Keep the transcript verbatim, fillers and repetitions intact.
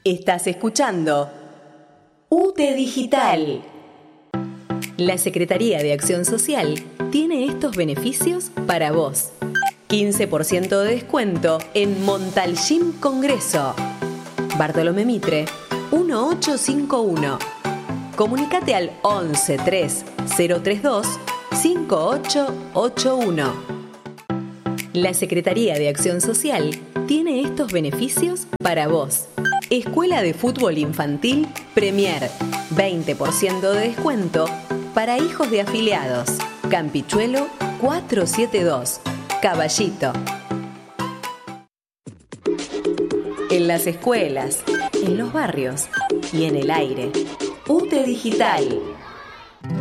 Estás escuchando U T E Digital. La Secretaría de Acción Social tiene estos beneficios para vos. quince por ciento de descuento en Montalcín Congreso. Bartolomé Mitre, uno ocho cinco uno. Comunicate al once tres cero tres dos cinco ocho ocho uno. La Secretaría de Acción Social tiene estos beneficios para vos. Escuela de Fútbol Infantil Premier, veinte por ciento de descuento para hijos de afiliados. Campichuelo cuatrocientos setenta y dos, Caballito. En las escuelas, en los barrios y en el aire. U T E Digital.